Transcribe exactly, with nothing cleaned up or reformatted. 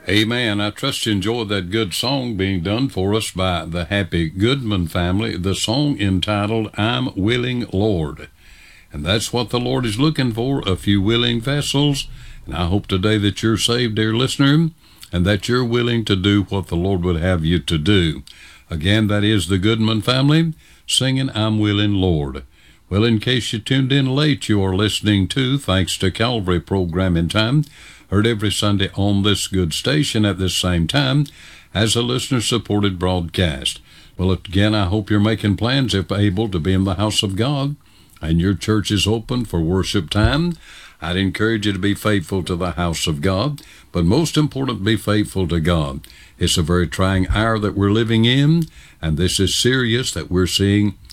Amen. I trust you enjoyed that good song being done for us by the Happy Goodman family. The song entitled, I'm Willing, Lord. And that's what the Lord is looking for, a few willing vessels. And I hope today that you're saved, dear listener, and that you're willing to do what the Lord would have you to do. Again, that is the Goodman family singing, I'm Willing, Lord. Well, in case you tuned in late, you are listening to Thanks to Calvary Programming Time, heard every Sunday on this good station at this same time as a listener-supported broadcast. Well, again, I hope you're making plans, if able, to be in the house of God, and your church is open for worship time. I'd encourage you to be faithful to the house of God, but most important, be faithful to God. It's a very trying hour that we're living in, and this is serious that we're seeing